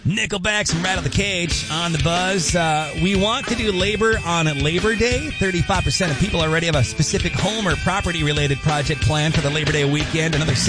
Nickelback's Rattle the Cage on the Buzz. We want to do labor on Labor Day. 35% of people already have a specific home or property-related project planned for the Labor Day weekend. Another